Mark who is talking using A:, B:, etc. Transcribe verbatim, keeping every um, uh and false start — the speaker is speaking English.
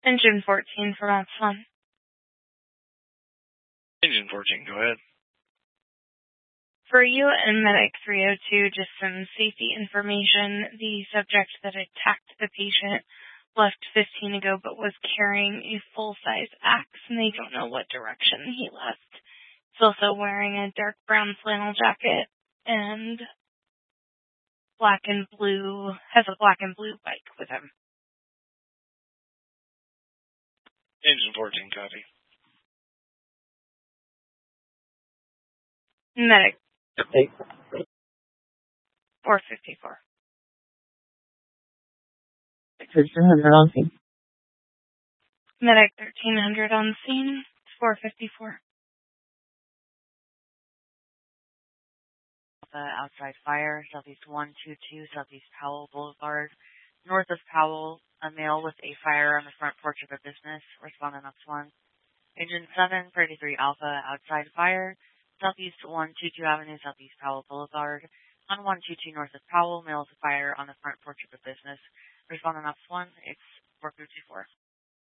A: Engine fourteen from Ops one.
B: Engine fourteen, go ahead.
A: For you and Medic three oh two, just some safety information. The subject that attacked the patient left fifteen ago, but was carrying a full-size axe, and they don't know what direction he left. He's also wearing a dark brown flannel jacket and black and blue, has a black and blue bike with him.
B: Engine fourteen, copy.
A: Medic
C: Hey.
A: four fifty-four.
C: thirteen hundred on scene.
A: Medic thirteen hundred on scene, four fifty-four.
D: The outside fire, southeast one two two, southeast Powell Boulevard. North of Powell, a male with a fire on the front porch of a business. Respondent Ops one. Engine seven, thirty-three Alpha, outside fire. Southeast one two two Avenue, southeast Powell Boulevard. On one two two north of Powell, male with a fire on the front porch of a business. Respondent Ops one, it's four fifty-four.